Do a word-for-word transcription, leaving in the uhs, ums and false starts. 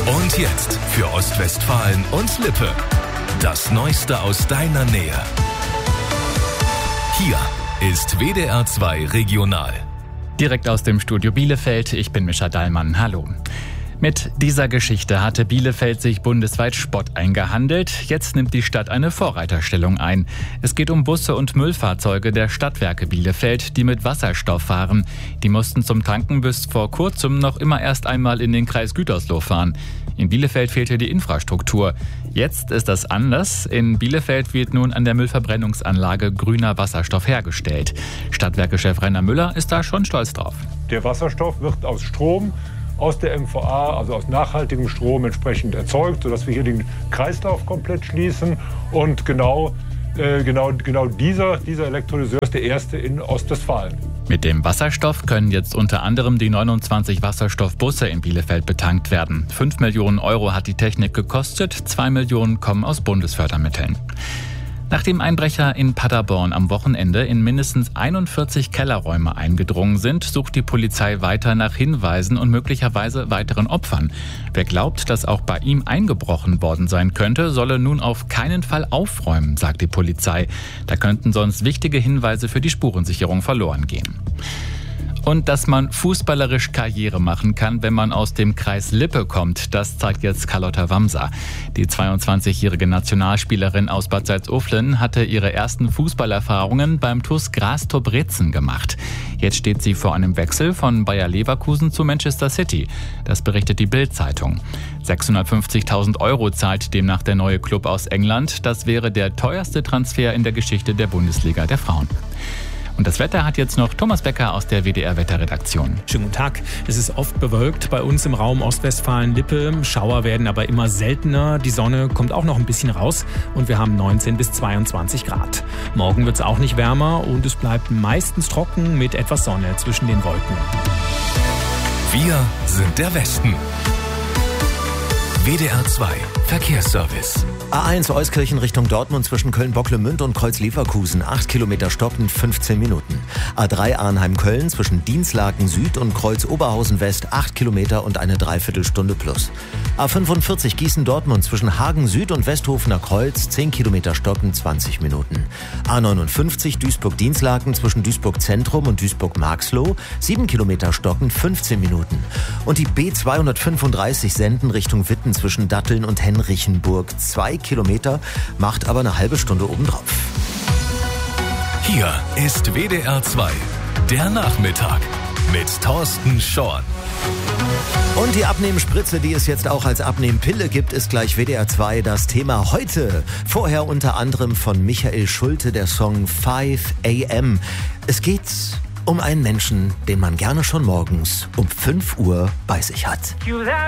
Und jetzt für Ostwestfalen und Lippe. Das Neueste aus deiner Nähe. Hier ist W D R zwei Regional. Direkt aus dem Studio Bielefeld, ich bin Mischa Dallmann. Hallo. Mit dieser Geschichte hatte Bielefeld sich bundesweit Spott eingehandelt. Jetzt nimmt die Stadt eine Vorreiterstellung ein. Es geht um Busse und Müllfahrzeuge der Stadtwerke Bielefeld, die mit Wasserstoff fahren. Die mussten zum Tanken bis vor kurzem noch immer erst einmal in den Kreis Gütersloh fahren. In Bielefeld fehlte die Infrastruktur. Jetzt ist das anders. In Bielefeld wird nun an der Müllverbrennungsanlage grüner Wasserstoff hergestellt. Stadtwerkechef Rainer Müller ist da schon stolz drauf. Der Wasserstoff wird aus Strom aus der M V A, also aus nachhaltigem Strom, entsprechend erzeugt, sodass wir hier den Kreislauf komplett schließen. Und genau, äh, genau, genau dieser, dieser Elektrolyseur ist der erste in Ostwestfalen. Mit dem Wasserstoff können jetzt unter anderem die neunundzwanzig Wasserstoffbusse in Bielefeld betankt werden. Fünf Millionen Euro hat die Technik gekostet, zwei Millionen kommen aus Bundesfördermitteln. Nachdem Einbrecher in Paderborn am Wochenende in mindestens einundvierzig Kellerräume eingedrungen sind, sucht die Polizei weiter nach Hinweisen und möglicherweise weiteren Opfern. Wer glaubt, dass auch bei ihm eingebrochen worden sein könnte, solle nun auf keinen Fall aufräumen, sagt die Polizei. Da könnten sonst wichtige Hinweise für die Spurensicherung verloren gehen. Und dass man fußballerisch Karriere machen kann, wenn man aus dem Kreis Lippe kommt, das zeigt jetzt Carlotta Wamser. Die zweiundzwanzigjährige Nationalspielerin aus Bad Salzuflen hatte ihre ersten Fußballerfahrungen beim T U S Graz Torbrezen gemacht. Jetzt steht sie vor einem Wechsel von Bayer Leverkusen zu Manchester City. Das berichtet die Bild-Zeitung. sechshundertfünfzigtausend Euro zahlt demnach der neue Club aus England. Das wäre der teuerste Transfer in der Geschichte der Bundesliga der Frauen. Und das Wetter hat jetzt noch Thomas Becker aus der W D R-Wetterredaktion. Schönen guten Tag. Es ist oft bewölkt bei uns im Raum Ostwestfalen-Lippe. Schauer werden aber immer seltener. Die Sonne kommt auch noch ein bisschen raus und wir haben neunzehn bis zweiundzwanzig Grad. Morgen wird es auch nicht wärmer und es bleibt meistens trocken mit etwas Sonne zwischen den Wolken. Wir sind der Westen. W D R zwei Verkehrsservice. A eins Euskirchen Richtung Dortmund zwischen Köln-Bocklemünd und Kreuz-Leverkusen. acht Kilometer stoppen, fünfzehn Minuten. A drei Arnheim-Köln zwischen Dienstlaken Süd und Kreuz-Oberhausen West. acht Kilometer und eine Dreiviertelstunde plus. A fünfundvierzig Gießen-Dortmund zwischen Hagen Süd und Westhofener Kreuz. zehn Kilometer stoppen, zwanzig Minuten. A neunundfünfzig Duisburg-Dienstlaken zwischen Duisburg-Zentrum und Duisburg-Marxloh. sieben Kilometer stoppen, fünfzehn Minuten. Und die B zweihundertfünfunddreißig Senden Richtung Witten zwischen Datteln und Henrichenburg. zwei Kilometer, macht aber eine halbe Stunde obendrauf. Hier ist W D R zwei, der Nachmittag mit Thorsten Schorn. Und die Abnehmspritze, die es jetzt auch als Abnehmpille gibt, ist gleich W D R zwei das Thema heute. Vorher unter anderem von Michael Schulte der Song five a m. Es geht um einen Menschen, den man gerne schon morgens um fünf Uhr bei sich hat.